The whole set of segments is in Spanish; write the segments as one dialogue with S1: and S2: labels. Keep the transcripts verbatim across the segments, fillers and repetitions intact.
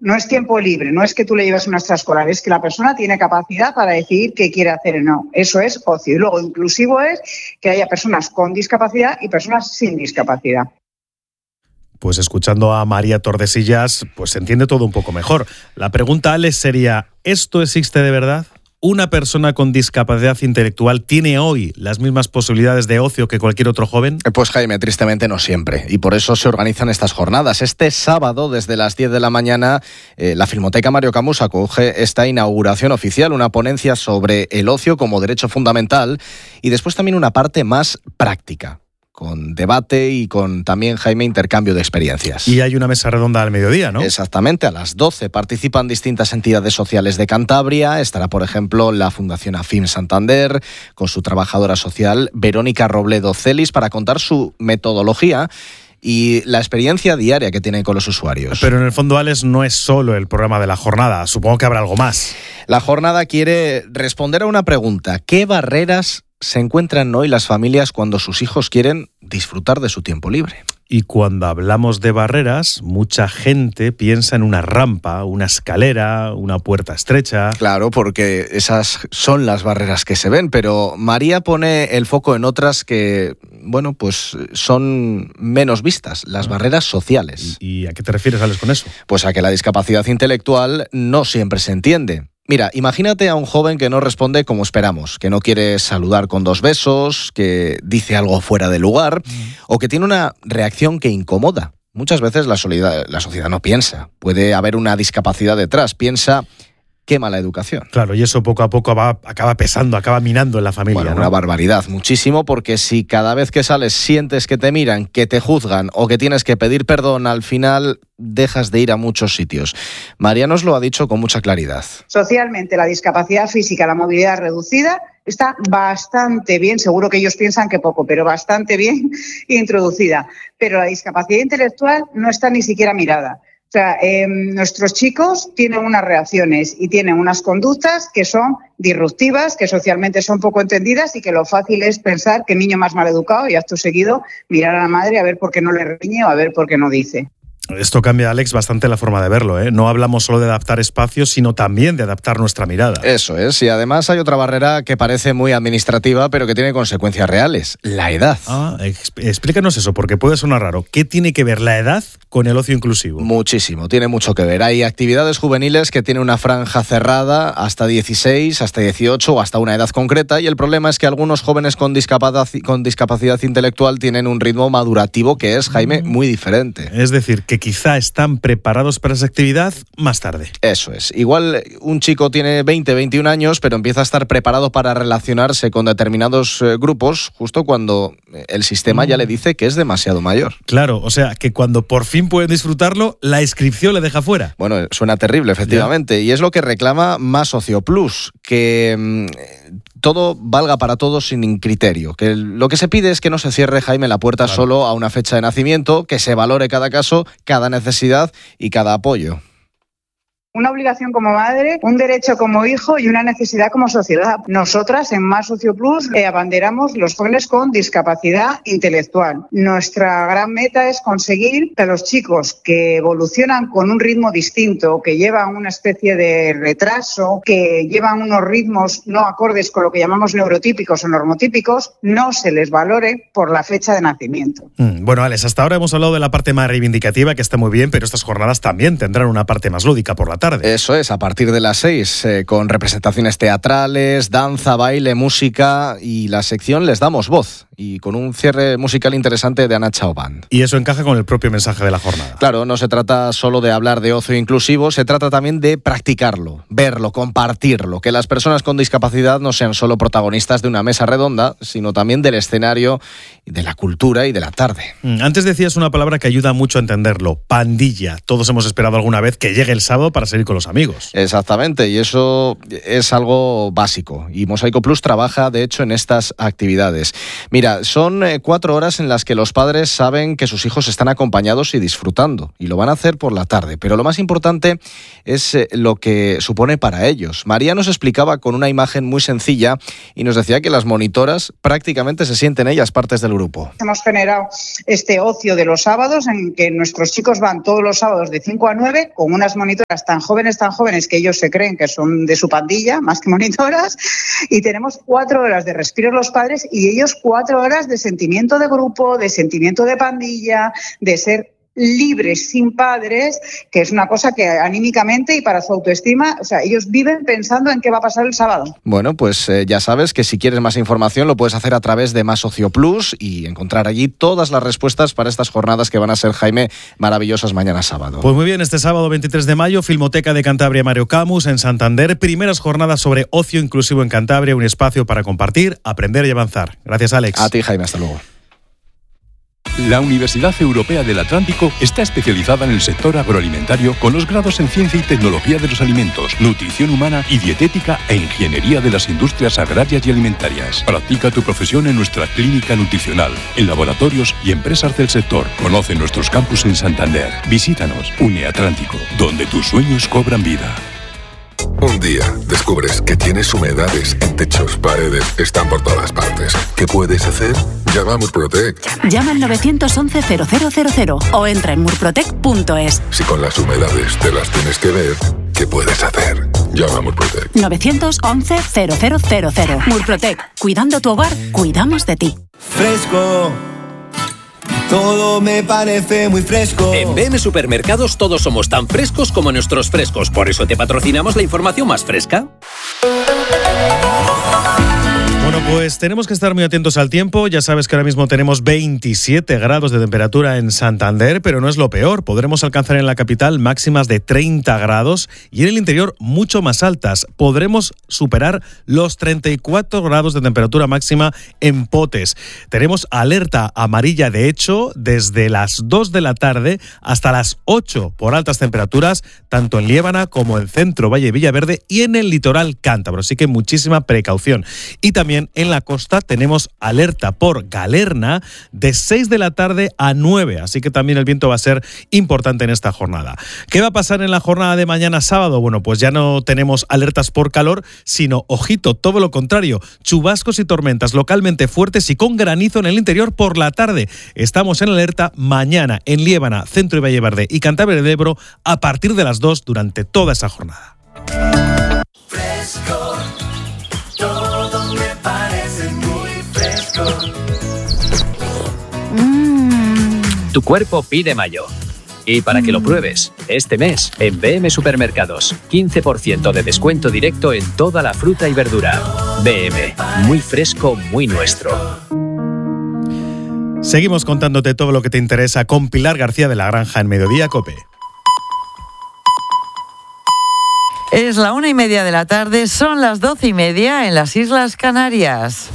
S1: no es tiempo libre, no es que tú le lleves una extraescolar, es que la persona tiene capacidad para decidir qué quiere hacer o no. Eso es ocio. Y luego inclusivo es que haya personas con discapacidad y personas sin discapacidad.
S2: Pues escuchando a María Tordesillas, pues se entiende todo un poco mejor. La pregunta, Alex, sería, ¿esto existe de verdad? ¿Una persona con discapacidad intelectual tiene hoy las mismas posibilidades de ocio que cualquier otro joven?
S3: Pues Jaime, tristemente no siempre. Y por eso se organizan estas jornadas. Este sábado, desde las diez de la mañana, eh, la Filmoteca Mario Camus acoge esta inauguración oficial, una ponencia sobre el ocio como derecho fundamental y después también una parte más práctica, con debate y con también, Jaime, intercambio de experiencias.
S2: Y hay una mesa redonda al mediodía, ¿no?
S3: Exactamente, a las doce participan distintas entidades sociales de Cantabria. Estará, por ejemplo, la Fundación AFIM Santander, con su trabajadora social Verónica Robledo Celis, para contar su metodología y la experiencia diaria que tienen con los usuarios.
S2: Pero en el fondo, Alex, no es solo el programa de la jornada. Supongo que habrá algo más.
S3: La jornada quiere responder a una pregunta. ¿Qué barreras se encuentran hoy las familias cuando sus hijos quieren disfrutar de su tiempo libre?
S2: Y cuando hablamos de barreras, mucha gente piensa en una rampa, una escalera, una puerta estrecha.
S3: Claro, porque esas son las barreras que se ven, pero María pone el foco en otras que, bueno, pues son menos vistas, las barreras sociales.
S2: ¿Y a qué te refieres, Alex, con eso?
S3: Pues a que la discapacidad intelectual no siempre se entiende. Mira, imagínate a un joven que no responde como esperamos, que no quiere saludar con dos besos, que dice algo fuera de lugar mm. o que tiene una reacción que incomoda. Muchas veces la, solidad, la sociedad no piensa, puede haber una discapacidad detrás, piensa qué mala educación.
S2: Claro, y eso poco a poco va, acaba pesando, acaba minando en la familia.
S3: Bueno,
S2: ¿no?
S3: Una barbaridad, muchísimo, porque si cada vez que sales sientes que te miran, que te juzgan o que tienes que pedir perdón, al final dejas de ir a muchos sitios. María nos lo ha dicho con mucha claridad.
S1: Socialmente, la discapacidad física, la movilidad reducida, está bastante bien, seguro que ellos piensan que poco, pero bastante bien introducida. Pero la discapacidad intelectual no está ni siquiera mirada. O sea, eh, nuestros chicos tienen unas reacciones y tienen unas conductas que son disruptivas, que socialmente son poco entendidas y que lo fácil es pensar que el niño más mal educado y acto seguido mirar a la madre a ver por qué no le riñe o a ver por qué no dice.
S2: Esto cambia, Alex, bastante la forma de verlo, ¿eh? No hablamos solo de adaptar espacios, sino también de adaptar nuestra mirada.
S3: Eso es, y además hay otra barrera que parece muy administrativa, pero que tiene consecuencias reales, la edad.
S2: Ah, explícanos eso, porque puede sonar raro. ¿Qué tiene que ver la edad con el ocio inclusivo?
S3: Muchísimo, tiene mucho que ver. Hay actividades juveniles que tienen una franja cerrada hasta dieciséis, hasta dieciocho o hasta una edad concreta, y el problema es que algunos jóvenes con discapacidad, con discapacidad intelectual tienen un ritmo madurativo que es, Jaime, muy diferente.
S2: Es decir, que quizá están preparados para esa actividad más tarde.
S3: Eso es. Igual un chico tiene veinte, veintiún años, pero empieza a estar preparado para relacionarse con determinados eh, grupos justo cuando el sistema mm. ya le dice que es demasiado mayor.
S2: Claro, o sea, que cuando por fin pueden disfrutarlo, la inscripción le deja fuera.
S3: Bueno, suena terrible, efectivamente. Ya. Y es lo que reclama Más Ocio Plus, que mmm, todo valga para todos sin criterio. Que lo que se pide es que no se cierre, Jaime, la puerta claro. solo a una fecha de nacimiento, que se valore cada caso, cada necesidad y cada apoyo.
S1: Una obligación como madre, un derecho como hijo y una necesidad como sociedad. Nosotras en Más Ocio Plus eh, abanderamos los jóvenes con discapacidad intelectual. Nuestra gran meta es conseguir que los chicos que evolucionan con un ritmo distinto, que llevan una especie de retraso, que llevan unos ritmos no acordes con lo que llamamos neurotípicos o normotípicos, no se les valore por la fecha de nacimiento.
S2: Mm, bueno, Alex, hasta ahora hemos hablado de la parte más reivindicativa, que está muy bien, pero estas jornadas también tendrán una parte más lúdica por la tarde.
S3: Eso es, a partir de las seis, eh, con representaciones teatrales, danza, baile, música y la sección Les Damos Voz, y con un cierre musical interesante de Ana Chao Band.
S2: Y eso encaja con el propio mensaje de la jornada.
S3: Claro, no se trata solo de hablar de ocio inclusivo, se trata también de practicarlo, verlo, compartirlo, que las personas con discapacidad no sean solo protagonistas de una mesa redonda, sino también del escenario, de la cultura y de la tarde.
S2: Antes decías una palabra que ayuda mucho a entenderlo, pandilla. Todos hemos esperado alguna vez que llegue el sábado para salir con los amigos.
S3: Exactamente, y eso es algo básico. Y Mosaico Plus trabaja, de hecho, en estas actividades. Mira, Mira, son eh, cuatro horas en las que los padres saben que sus hijos están acompañados y disfrutando, y lo van a hacer por la tarde. Pero lo más importante es eh, lo que supone para ellos. María nos explicaba con una imagen muy sencilla y nos decía que las monitoras prácticamente se sienten ellas partes del grupo.
S1: Hemos generado este ocio de los sábados en que nuestros chicos van todos los sábados de cinco a nueve con unas monitoras tan jóvenes, tan jóvenes que ellos se creen que son de su pandilla, más que monitoras, y tenemos cuatro horas de respiro los padres y ellos cuatro horas de sentimiento de grupo, de sentimiento de pandilla, de ser libres sin padres, que es una cosa que anímicamente y para su autoestima, o sea, ellos viven pensando en qué va a pasar el sábado.
S3: Bueno, pues eh, ya sabes que si quieres más información lo puedes hacer a través de Más Ocio Plus y encontrar allí todas las respuestas para estas jornadas que van a ser, Jaime, maravillosas mañana sábado.
S2: Pues muy bien, este sábado veintitrés de mayo, Filmoteca de Cantabria Mario Camus en Santander, primeras jornadas sobre ocio inclusivo en Cantabria, un espacio para compartir, aprender y avanzar. Gracias, Alex.
S3: A ti, Jaime, hasta luego.
S4: La Universidad Europea del Atlántico está especializada en el sector agroalimentario con los grados en Ciencia y Tecnología de los Alimentos, Nutrición Humana y Dietética e Ingeniería de las Industrias Agrarias y Alimentarias. Practica tu profesión en nuestra clínica nutricional, en laboratorios y empresas del sector. Conoce nuestros campus en Santander. Visítanos, UniAtlántico, donde tus sueños cobran vida.
S5: Un día descubres que tienes humedades en techos, paredes, están por todas partes. ¿Qué puedes hacer? Llama a Murprotec.
S6: Llama al nueve once cero cero cero cero o entra en murprotec punto es.
S5: Si con las humedades te las tienes que ver, ¿qué puedes hacer? Llama a Murprotec.
S6: nueve once cero cero cero cero. Murprotec. Cuidando tu hogar, cuidamos de ti.
S7: Fresco. Todo me parece muy fresco.
S8: En B M Supermercados todos somos tan frescos como nuestros frescos. Por eso te patrocinamos la información más fresca.
S2: Bueno, pues tenemos que estar muy atentos al tiempo. Ya sabes que ahora mismo tenemos veintisiete grados de temperatura en Santander, pero no es lo peor. Podremos alcanzar en la capital máximas de treinta grados y en el interior mucho más altas. Podremos superar los treinta y cuatro grados de temperatura máxima en Potes. Tenemos alerta amarilla, de hecho, desde las dos de la tarde hasta las ocho por altas temperaturas, tanto en Liébana como en Centro, Valle Villaverde y en el litoral cántabro. Así que muchísima precaución. Y también en la costa tenemos alerta por galerna de seis de la tarde a nueve, así que también el viento va a ser importante en esta jornada. ¿Qué va a pasar en la jornada de mañana sábado? Bueno, pues ya no tenemos alertas por calor, sino, ojito, todo lo contrario, chubascos y tormentas localmente fuertes y con granizo en el interior por la tarde. Estamos en alerta mañana en Liébana, Centro y Valleverde y Cantabria del Ebro a partir de las dos durante toda esa jornada.
S7: Fresco. Todo me parece muy fresco.
S8: Mm. Tu cuerpo pide mayo. Y para que lo pruebes, este mes en B M Supermercados, quince por ciento de descuento directo en toda la fruta y verdura. B M, muy fresco, muy nuestro.
S2: Seguimos contándote todo lo que te interesa con Pilar García de la Granja en Mediodía COPE.
S9: Es la una y media de la tarde, son las doce y media en las Islas Canarias.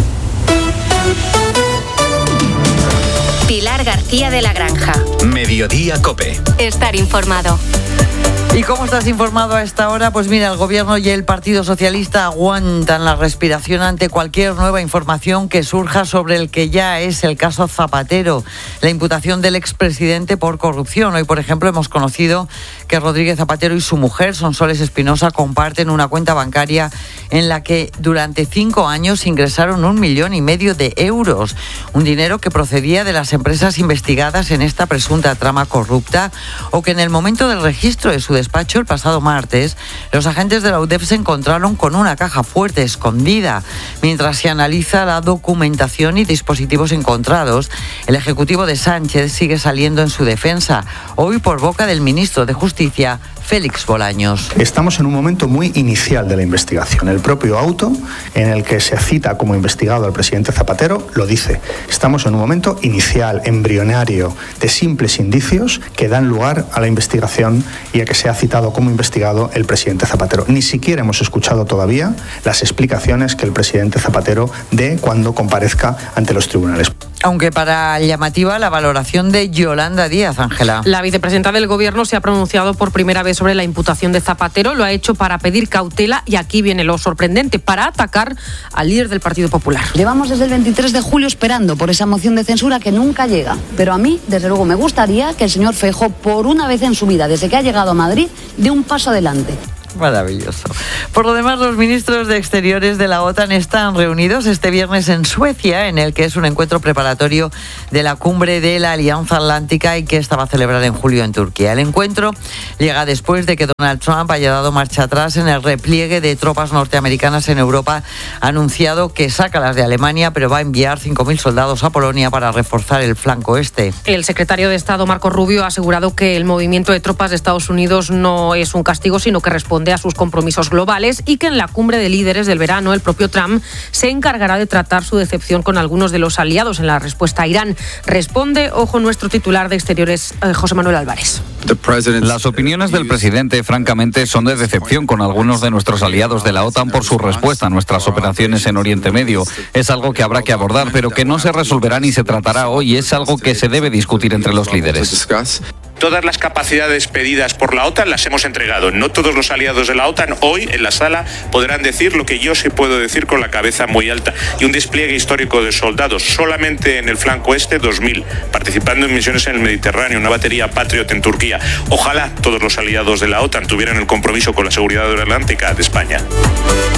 S10: Pilar García de la Granja.
S11: Mediodía COPE.
S10: Estar informado.
S9: ¿Y cómo estás informado a esta hora? Pues mira, el Gobierno y el Partido Socialista aguantan la respiración ante cualquier nueva información que surja sobre el que ya es el caso Zapatero, la imputación del expresidente por corrupción. Hoy, por ejemplo, hemos conocido que Rodríguez Zapatero y su mujer, Sonsoles Espinosa, comparten una cuenta bancaria en la que durante cinco años ingresaron un millón y medio de euros, un dinero que procedía de las empresas investigadas en esta presunta trama corrupta, o que en el momento del registro de su despacho el pasado martes, los agentes de la U D E F se encontraron con una caja fuerte escondida. Mientras se analiza la documentación y dispositivos encontrados, el Ejecutivo de Sánchez sigue saliendo en su defensa, hoy por boca del ministro de Justicia, Félix Bolaños.
S12: Estamos en un momento muy inicial de la investigación. El propio auto en el que se cita como investigado al presidente Zapatero lo dice. Estamos en un momento inicial, embrionario, de simples indicios que dan lugar a la investigación y a que se ha citado como investigado el presidente Zapatero. Ni siquiera hemos escuchado todavía las explicaciones que el presidente Zapatero dé cuando comparezca ante los tribunales.
S9: Aunque para llamativa la valoración de Yolanda Díaz, Ángela.
S13: La vicepresidenta del Gobierno se ha pronunciado por primera vez sobre la imputación de Zapatero. Lo ha hecho para pedir cautela y aquí viene lo sorprendente, para atacar al líder del Partido Popular.
S14: Llevamos desde el veintitrés de julio esperando por esa moción de censura que nunca llega. Pero a mí, desde luego, me gustaría que el señor Feijóo, por una vez en su vida, desde que ha llegado a Madrid, dé un paso adelante.
S9: Maravilloso. Por lo demás, los ministros de Exteriores de la OTAN están reunidos este viernes en Suecia, en el que es un encuentro preparatorio de la cumbre de la Alianza Atlántica y que esta va a celebrar en julio en Turquía. El encuentro llega después de que Donald Trump haya dado marcha atrás en el repliegue de tropas norteamericanas en Europa. Ha anunciado que saca las de Alemania, pero va a enviar cinco mil soldados a Polonia para reforzar el flanco este.
S13: El secretario de Estado, Marco Rubio, ha asegurado que el movimiento de tropas de Estados Unidos no es un castigo, sino que responde a sus compromisos globales, y que en la cumbre de líderes del verano el propio Trump se encargará de tratar su decepción con algunos de los aliados en la respuesta a Irán. Responde, ojo, nuestro titular de Exteriores, eh, José Manuel Álvarez.
S15: Las opiniones del presidente, francamente, son de decepción con algunos de nuestros aliados de la OTAN por su respuesta a nuestras operaciones en Oriente Medio. Es algo que habrá que abordar, pero que no se resolverá ni se tratará hoy. Es algo que se debe discutir entre los líderes.
S16: Todas las capacidades pedidas por la OTAN las hemos entregado. No todos los aliados de la OTAN hoy en la sala podrán decir lo que yo sí puedo decir con la cabeza muy alta. Y un despliegue histórico de soldados solamente en el flanco este, dos mil, participando en misiones en el Mediterráneo, una batería Patriot en Turquía. Ojalá todos los aliados de la OTAN tuvieran el compromiso con la seguridad atlántica de España.